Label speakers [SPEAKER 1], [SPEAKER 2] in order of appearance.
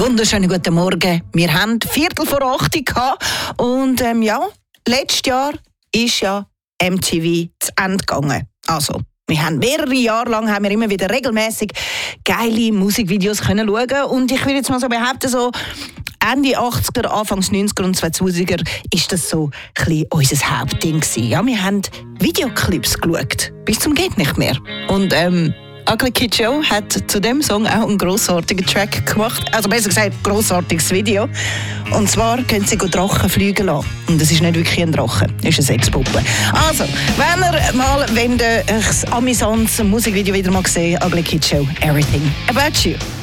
[SPEAKER 1] wunderschönen guten Morgen. Wir haben 7:45 gehabt und letztes Jahr ist ja MTV zu Ende gegangen. Also, wir haben mehrere Jahre lang immer wieder regelmäßig geile Musikvideos können schauen und ich will jetzt mal so behaupten, so Ende 80er, Anfangs 90er und 2000er ist das so ein bisschen unser Hauptding gewesen. Ja, wir haben Videoclips geschaut, bis zum geht nicht mehr. Und Ugly Kid Joe hat zu dem Song auch einen grossartigen Track gemacht. Also besser gesagt, ein grossartiges Video. Und zwar können sie Drachen fliegen lassen. Und das ist nicht wirklich ein Drache, das ist eine Sexpuppe. Also, wenn ihr mal ein amüsantes Musikvideo wieder mal sehen, Ugly Kid Joe, Everything About You.